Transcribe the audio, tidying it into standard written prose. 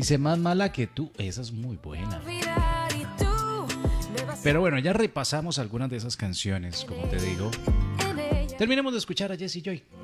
Dice más mala que tú. Esa es muy buena. Pero bueno, ya repasamos algunas de esas canciones, como te digo. Terminemos de escuchar a Jessie Joy.